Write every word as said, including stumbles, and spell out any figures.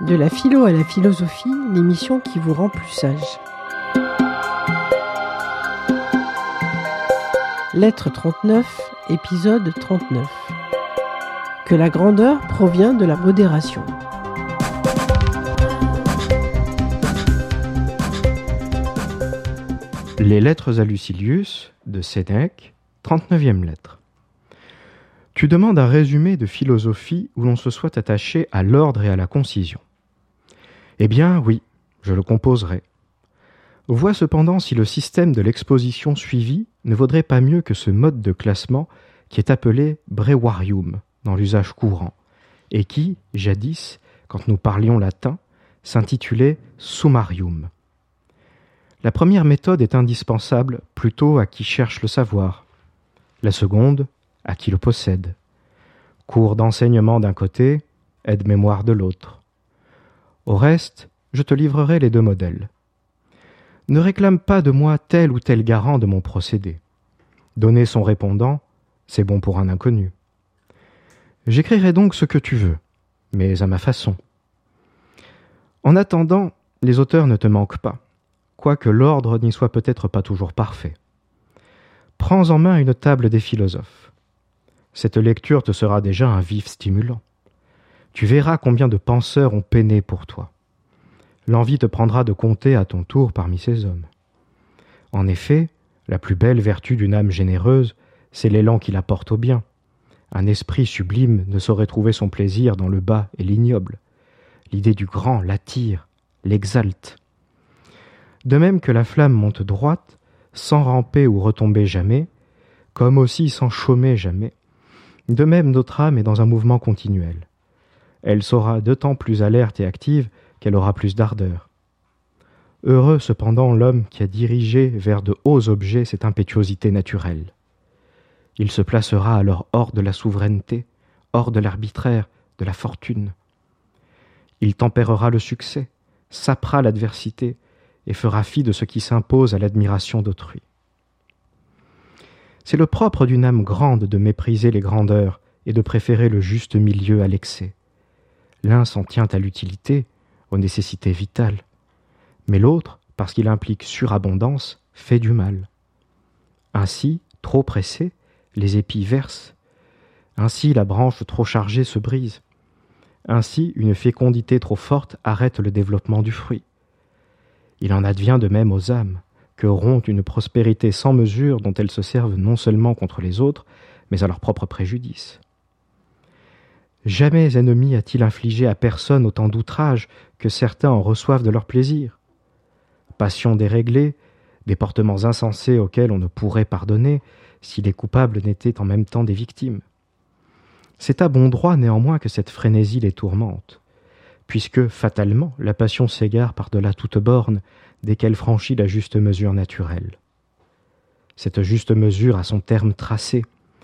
De la philo à la philosophie, l'émission qui vous rend plus sage. Lettre trente-neuf, épisode trente-neuf. Que la grandeur provient de la modération. Les lettres à Lucilius, de Sénèque, trente-neuvième lettre. Tu demandes un résumé de philosophie où l'on se soit attaché à l'ordre et à la concision. Eh bien, oui, je le composerai. Vois cependant si le système de l'exposition suivi ne vaudrait pas mieux que ce mode de classement qui est appelé breviarium dans l'usage courant, et qui, jadis, quand nous parlions latin, s'intitulait summarium. La première méthode est indispensable plutôt à qui cherche le savoir. La seconde, à qui le possède. Cours d'enseignement d'un côté, aide-mémoire de l'autre. Au reste, je te livrerai les deux modèles. Ne réclame pas de moi tel ou tel garant de mon procédé. Donner son répondant, c'est bon pour un inconnu. J'écrirai donc ce que tu veux, mais à ma façon. En attendant, les auteurs ne te manquent pas, quoique l'ordre n'y soit peut-être pas toujours parfait. Prends en main une table des philosophes. Cette lecture te sera déjà un vif stimulant. Tu verras combien de penseurs ont peiné pour toi. L'envie te prendra de compter à ton tour parmi ces hommes. En effet, la plus belle vertu d'une âme généreuse, c'est l'élan qui la porte au bien. Un esprit sublime ne saurait trouver son plaisir dans le bas et l'ignoble. L'idée du grand l'attire, l'exalte. De même que la flamme monte droite, sans ramper ou retomber jamais, comme aussi sans chômer jamais, de même notre âme est dans un mouvement continuel. Elle sera d'autant plus alerte et active qu'elle aura plus d'ardeur. Heureux cependant l'homme qui a dirigé vers de hauts objets cette impétuosité naturelle. Il se placera alors hors de la souveraineté, hors de l'arbitraire, de la fortune. Il tempérera le succès, sapera l'adversité et fera fi de ce qui s'impose à l'admiration d'autrui. C'est le propre d'une âme grande de mépriser les grandeurs et de préférer le juste milieu à l'excès. L'un s'en tient à l'utilité, aux nécessités vitales, mais l'autre, parce qu'il implique surabondance, fait du mal. Ainsi, trop pressés, les épis versent. Ainsi, la branche trop chargée se brise. Ainsi, une fécondité trop forte arrête le développement du fruit. Il en advient de même aux âmes, que rompt une prospérité sans mesure dont elles se servent non seulement contre les autres, mais à leur propre préjudice. Jamais ennemi a-t-il infligé à personne autant d'outrages que certains en reçoivent de leur plaisir. Passions déréglées, déportements insensés auxquels on ne pourrait pardonner si les coupables n'étaient en même temps des victimes. C'est à bon droit néanmoins que cette frénésie les tourmente, puisque, fatalement, la passion s'égare par-delà toute borne dès qu'elle franchit la juste mesure naturelle. Cette juste mesure a son terme tracé,